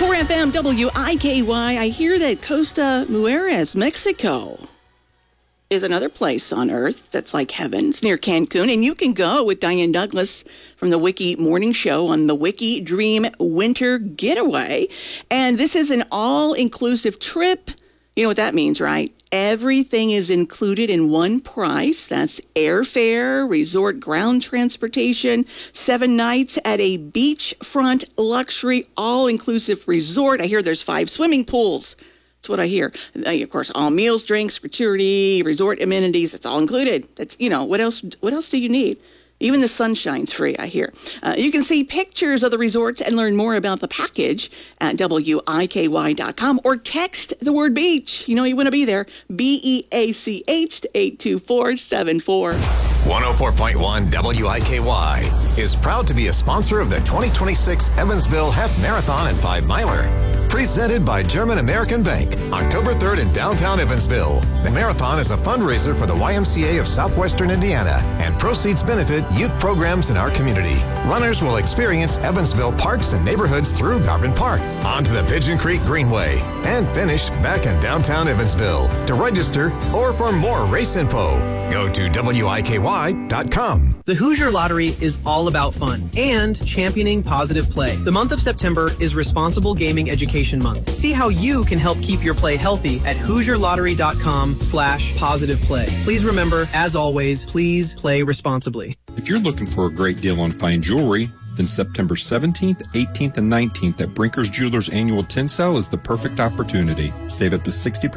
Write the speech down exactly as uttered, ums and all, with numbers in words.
four F M W I K Y. I hear that Costa Mujeres, Mexico, is another place on earth that's like heaven. It's near Cancun, and you can go with Diane Douglas from the Wiki Morning Show on the Wiki Dream Winter Getaway. And this is an all-inclusive trip. You know what that means, right? Everything is included in one price. That's airfare, resort ground transportation, seven nights at a beachfront luxury all-inclusive resort. I hear there's five swimming pools. That's what I hear. Uh, of course, all meals, drinks, gratuity, resort amenities. It's all included. That's, you know, what else? What else do you need? Even the sunshine's free, I hear. Uh, you can see pictures of the resorts and learn more about the package at W I K Y dot com or text the word beach. You know you want to be there. B E A C H to eight two four seven four. one oh four point one W I K Y is proud to be a sponsor of the twenty twenty-six Evansville Half Marathon and Five Miler. Presented by German American Bank, October third in downtown Evansville. The marathon is a fundraiser for the Y M C A of Southwestern Indiana, and proceeds benefit youth programs in our community. Runners will experience Evansville parks and neighborhoods through Garvin Park, onto the Pigeon Creek Greenway, and finish back in downtown Evansville. To register or for more race info, go to W I K Y dot com. The Hoosier Lottery is all about fun and championing positive play. The month of September is Responsible Gaming Education Month. See how you can help keep your play healthy at Hoosier Lottery dot com slash positive play. Please remember, as always, please play responsibly. If you're looking for a great deal on fine jewelry, then September seventeenth, eighteenth, and nineteenth at Brinker's Jewelers Annual Tin Sale is the perfect opportunity. Save up to sixty percent